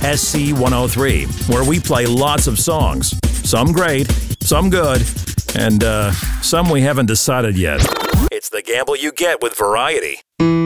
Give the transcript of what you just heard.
SC103, where we play lots of songs. Some great, some good, and some we haven't decided yet. It's the gamble you get with variety.